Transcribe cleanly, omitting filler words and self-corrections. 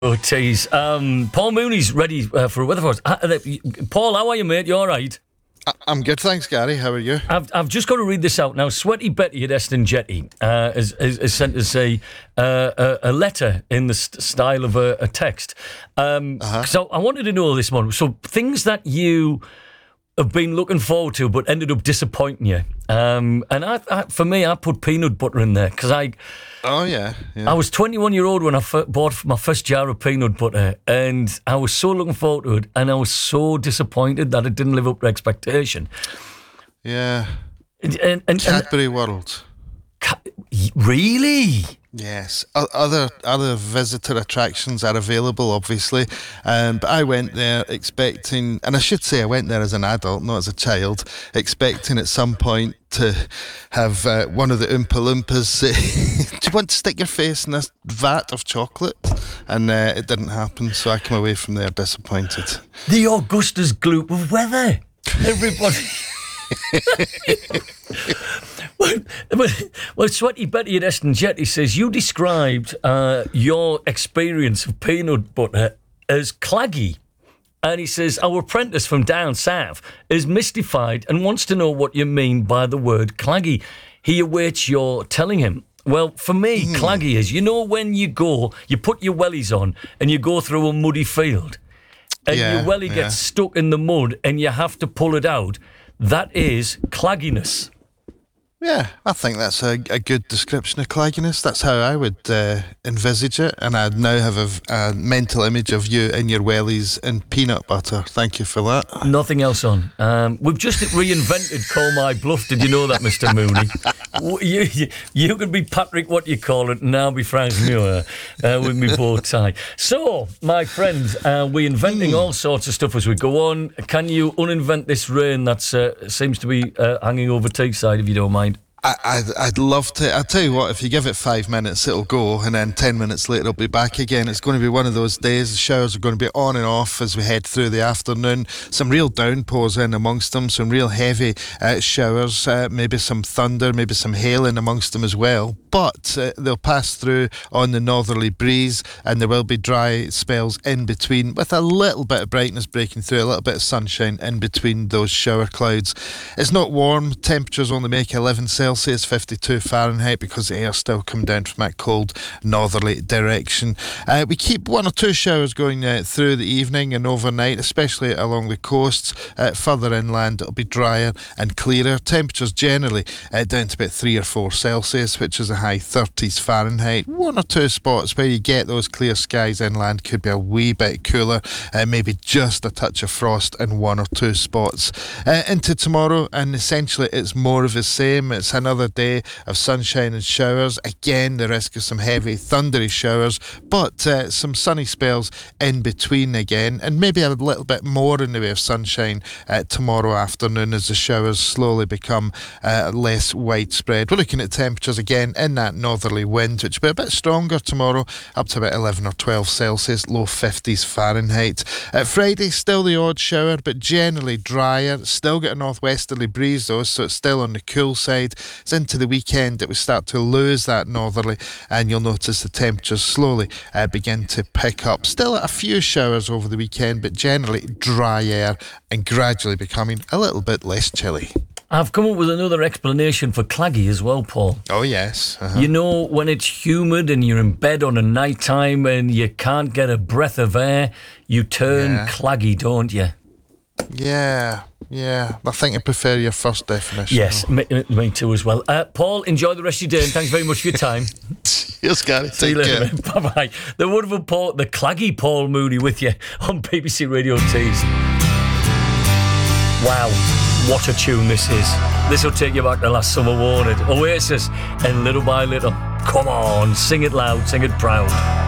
Oh, tease. Paul Mooney's ready for a weather forecast. Paul, how are you, mate? You all right? I'm good, thanks, Gary. How are you? I've just got to read this out now. Sweaty Betty at Eston Jetty has sent us a letter in the style of a text. So I wanted to know this one. So things that you have been looking forward to but ended up disappointing you. And for me, I put peanut butter in there because Oh, yeah. I was 21-year-old when I bought my first jar of peanut butter, and I was so looking forward to it, and I was so disappointed that it didn't live up to expectation. Yeah. And Cadbury World. Really? Yes. Other visitor attractions are available, obviously. But I went there expecting, and I should say I went there as an adult, not as a child, expecting at some point to have one of the Oompa Loompas do you want to stick your face in this vat of chocolate? And it didn't happen, so I came away from there disappointed. The Augustus gloop of weather. Everybody... Well, Sweaty Betty at Eston Jetty says you described your experience of peanut butter as claggy. And he says, our apprentice from down south is mystified and wants to know what you mean by the word claggy. He awaits your telling him. Well, for me, claggy is, when you put your wellies on and you go through a muddy field and your welly gets stuck in the mud and you have to pull it out, that is clagginess. Yeah, I think that's a good description of clagginess. That's how I would envisage it. And I now have a mental image of you in your wellies in peanut butter. Thank you for that. Nothing else on. We've just reinvented Call My Bluff. Did you know that, Mr. Mooney? You could be Patrick, what you call it, and I'll be Frank Muir with me bow tie. So, my friends, we're inventing all sorts of stuff as we go on. Can you uninvent this rain that seems to be hanging over Teesside, if you don't mind? I'd love to. I'll tell you what, if you give it 5 minutes, it'll go, and then 10 minutes later, it'll be back again. It's going to be one of those days. The showers are going to be on and off as we head through the afternoon. Some real downpours in amongst them, some real heavy showers, maybe some thunder, maybe some hail in amongst them as well. But they'll pass through on the northerly breeze, and there will be dry spells in between, with a little bit of brightness breaking through, a little bit of sunshine in between those shower clouds. It's not warm. Temperatures only make 11 Celsius, 52 Fahrenheit, because the air's still coming down from that cold northerly direction. We keep one or two showers going through the evening and overnight, especially along the coasts. Further inland, it'll be drier and clearer. Temperatures generally down to about 3 or 4 Celsius, which is a high 30s Fahrenheit. One or two spots where you get those clear skies inland could be a wee bit cooler, maybe just a touch of frost in one or two spots. Into tomorrow, and essentially it's more of the same. It's another day of sunshine and showers. Again, the risk of some heavy thundery showers, but some sunny spells in between again, and maybe a little bit more in the way of sunshine tomorrow afternoon as the showers slowly become less widespread. We're looking at temperatures again in that northerly wind, which will be a bit stronger tomorrow, up to about 11 or 12 Celsius, low 50s Fahrenheit. Friday, still the odd shower, but generally drier. Still get a northwesterly breeze though, so it's still on the cool side. It's into the weekend that we start to lose that northerly, and you'll notice the temperatures slowly begin to pick up. Still a few showers over the weekend, but generally dry air and gradually becoming a little bit less chilly. I've come up with another explanation for claggy as well, Paul. Oh, yes. You know, when it's humid and you're in bed on a night time and you can't get a breath of air, you turn claggy, don't you? Yeah. I think I prefer your first definition. Yes, me too as well. Paul, enjoy the rest of your day, and thanks very much for your time. Cheers, Gary. See you later. Bye-bye. The wonderful Paul, the claggy Paul Mooney with you on BBC Radio Tees. Wow, what a tune this is. This will take you back to last summer, won't it? Oasis and Little by Little. Come on, sing it loud, sing it proud.